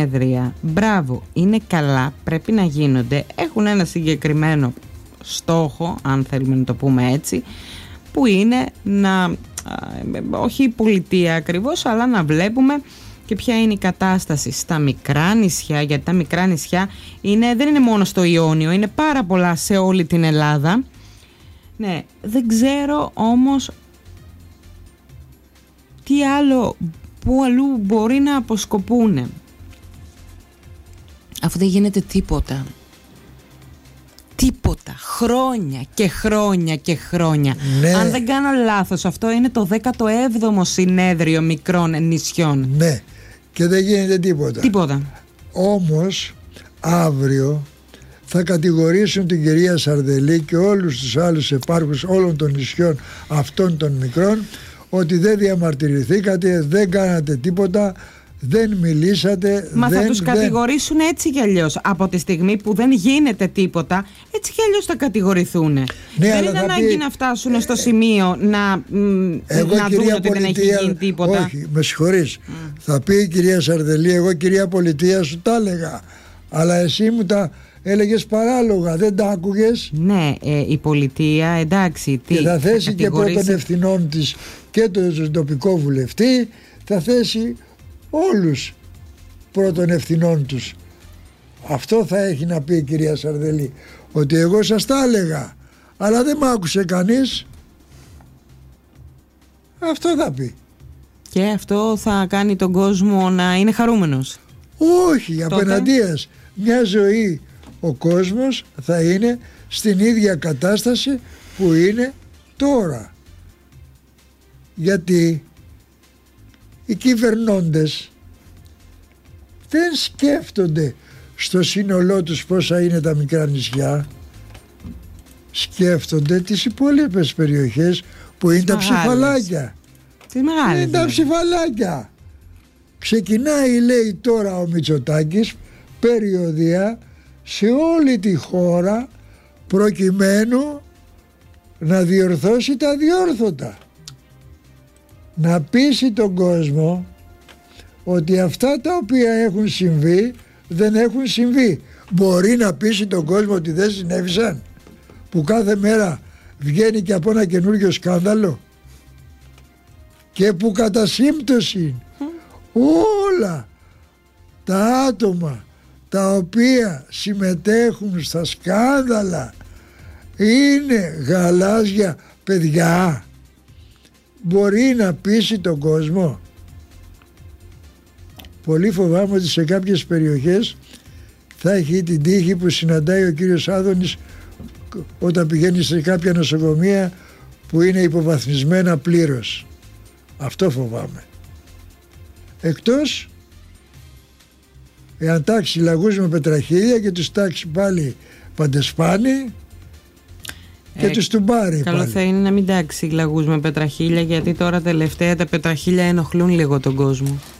συνέδρια, μπράβο, είναι καλά, πρέπει να γίνονται, έχουν ένα συγκεκριμένο στόχο, αν θέλουμε να το πούμε έτσι, που είναι να, όχι η πολιτεία ακριβώς, αλλά να βλέπουμε και ποια είναι η κατάσταση στα μικρά νησιά, γιατί τα μικρά νησιά δεν είναι μόνο στο Ιόνιο, είναι πάρα πολλά σε όλη την Ελλάδα. Ναι, δεν ξέρω όμως τι άλλο, πού αλλού μπορεί να αποσκοπούνε, αφού δεν γίνεται τίποτα. Τίποτα, χρόνια και χρόνια και χρόνια. Ναι. Αν δεν κάνω λάθος, αυτό είναι το 17ο συνέδριο μικρών νησιών. Ναι, και δεν γίνεται τίποτα. Τίποτα. Όμως αύριο θα κατηγορήσουν την κυρία Σαρδελή και όλους τους άλλους επάρχους όλων των νησιών αυτών των μικρών ότι δεν διαμαρτυρηθήκατε, δεν κάνατε τίποτα, δεν μιλήσατε. Μα θα τους κατηγορήσουν έτσι κι αλλιώς. Από τη στιγμή που δεν γίνεται τίποτα, έτσι κι αλλιώς θα κατηγορηθούν. Ναι, δεν είναι ανάγκη να φτάσουν στο σημείο να δουν ότι δεν έχει γίνει τίποτα. Όχι, με συγχωρείς. Θα πει η κυρία Σαρδελή, εγώ κυρία Πολιτεία σου τα έλεγα, αλλά εσύ μου τα έλεγες παράλογα, δεν τα άκουγες. Ναι, η πολιτεία, εντάξει. Και θα θέσει και πρώτων ευθυνών της και τον τοπικό βουλευτή, θα θέσει όλους πρώτων ευθυνών τους. Αυτό θα έχει να πει η κυρία Σαρδελή, ότι εγώ σας τα έλεγα, αλλά δεν μ' άκουσε κανείς. Αυτό θα πει. Και αυτό θα κάνει τον κόσμο να είναι χαρούμενος. Όχι, απέναντίας. Μια ζωή ο κόσμος θα είναι στην ίδια κατάσταση που είναι τώρα. Γιατί οι κυβερνώντες δεν σκέφτονται στο σύνολό τους πόσα είναι τα μικρά νησιά. Σκέφτονται τις υπόλοιπες περιοχές που είναι τα ψηφαλάκια. Είναι τα ψηφαλάκια. Ξεκινάει, λέει τώρα ο Μητσοτάκης, περιοδία σε όλη τη χώρα προκειμένου να διορθώσει τα διόρθωτα. Να πείσει τον κόσμο ότι αυτά τα οποία έχουν συμβεί δεν έχουν συμβεί. Μπορεί να πείσει τον κόσμο ότι δεν συνέβησαν, που κάθε μέρα βγαίνει και από ένα καινούργιο σκάνδαλο και που κατά σύμπτωση όλα τα άτομα τα οποία συμμετέχουν στα σκάνδαλα είναι γαλάζια παιδιά. Μπορεί να πείσει τον κόσμο. Πολύ φοβάμαι ότι σε κάποιες περιοχές θα έχει την τύχη που συναντάει ο κύριος Άδωνης όταν πηγαίνει σε κάποια νοσοκομεία που είναι υποβαθμισμένα πλήρως. Αυτό φοβάμαι. Εκτός εάν τάξει λαγούς με πετραχίλια και τους τάξει πάλι παντεσπάνι και τους του πάρει. Καλό πάλι. Θα είναι να μην τάξει λαγούς με πετραχίλια, γιατί τώρα τελευταία τα πετραχίλια ενοχλούν λίγο τον κόσμο.